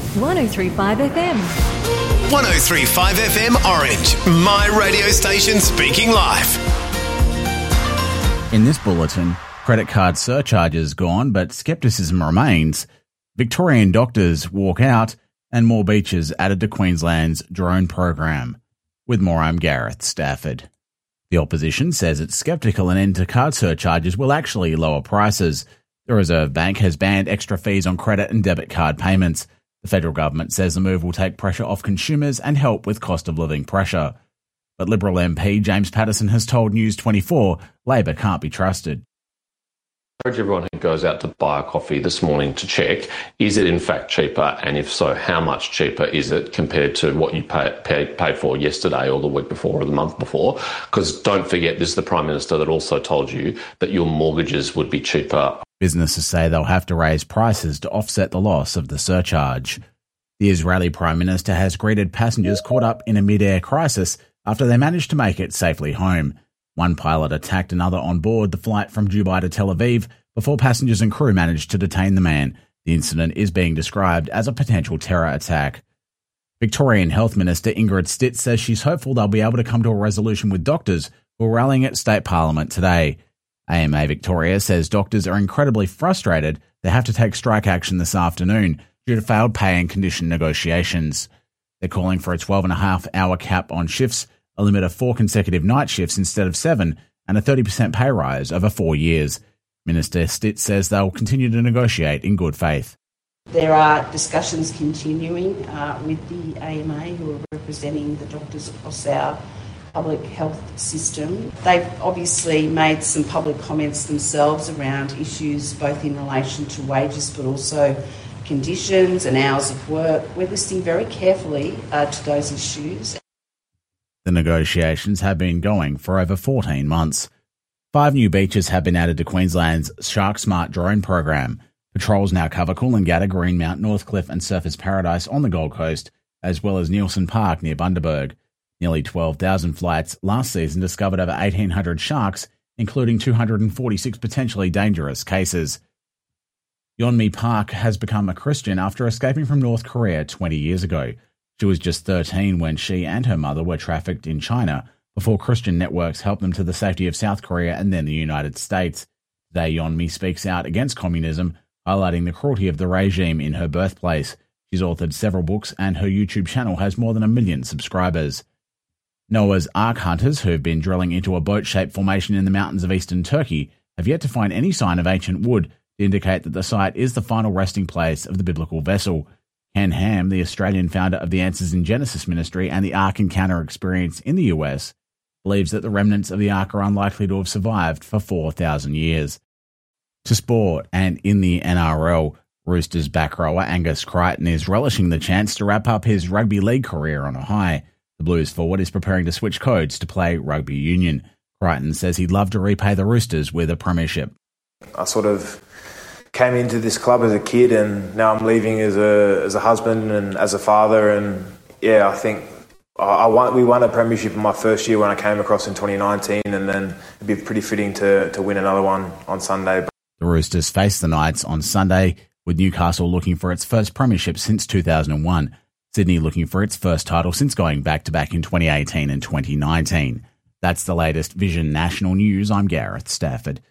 103.5 FM. 103.5 FM Orange, my radio station speaking live. In this bulletin, credit card surcharges gone, but scepticism remains. Victorian doctors walk out, and more beaches added to Queensland's drone program. With more, I'm Gareth Stafford. The opposition says it's sceptical an end to card surcharges will actually lower prices. The Reserve Bank has banned extra fees on credit and debit card payments. The federal government says the move will take pressure off consumers and help with cost of living pressure. But Liberal MP James Paterson has told News 24 Labor can't be trusted. I encourage everyone who goes out to buy a coffee this morning to check, is it in fact cheaper, and if so, how much cheaper is it compared to what you paid for yesterday or the week before or the month before? Because don't forget, this is the Prime Minister that also told you that your mortgages would be cheaper. Businesses say they'll have to raise prices to offset the loss of the surcharge. The Israeli Prime Minister has greeted passengers caught up in a mid-air crisis after they managed to make it safely home. One pilot attacked another on board the flight from Dubai to Tel Aviv before passengers and crew managed to detain the man. The incident is being described as a potential terror attack. Victorian Health Minister Ingrid Stitt says she's hopeful they'll be able to come to a resolution with doctors who are rallying at State Parliament today. AMA Victoria says doctors are incredibly frustrated they have to take strike action this afternoon due to failed pay and condition negotiations. They're calling for a 12.5-hour cap on shifts, a limit of 4 consecutive night shifts instead of 7, and a 30% pay rise over 4 years. Minister Stitt says they'll continue to negotiate in good faith. There are discussions continuing with the AMA who are representing the doctors across our public health system. They've obviously made some public comments themselves around issues both in relation to wages but also conditions and hours of work. We're listening very carefully to those issues. The negotiations have been going for over 14 months. 5 new beaches have been added to Queensland's Shark Smart drone program. Patrols now cover Coolangatta, Greenmount, Northcliffe and Surfers Paradise on the Gold Coast, as well as Nielsen Park near Bundaberg. Nearly 12,000 flights last season discovered over 1,800 sharks, including 246 potentially dangerous cases. Yeonmi Park has become a Christian after escaping from North Korea 20 years ago. She was just 13 when she and her mother were trafficked in China before Christian networks helped them to the safety of South Korea and then the United States. Today, Yeonmi speaks out against communism, highlighting the cruelty of the regime in her birthplace. She's authored several books and her YouTube channel has more than 1 million subscribers. Noah's Ark hunters, who have been drilling into a boat-shaped formation in the mountains of eastern Turkey, have yet to find any sign of ancient wood to indicate that the site is the final resting place of the biblical vessel. Ken Ham, the Australian founder of the Answers in Genesis Ministry and the Ark Encounter experience in the US, believes that the remnants of the Ark are unlikely to have survived for 4,000 years. To sport, and in the NRL, Roosters back rower Angus Crichton is relishing the chance to wrap up his rugby league career on a high. The Blues forward is preparing to switch codes to play rugby union. Crichton says he'd love to repay the Roosters with a premiership. I sort of came into this club as a kid and now I'm leaving as a husband and as a father, and yeah, I think we won a premiership in my first year when I came across in 2019, and then it'd be pretty fitting to win another one on Sunday. The Roosters face the Knights on Sunday, with Newcastle looking for its first premiership since 2001. Sydney looking for its first title since going back-to-back in 2018 and 2019. That's the latest Vision National News. I'm Gareth Stafford.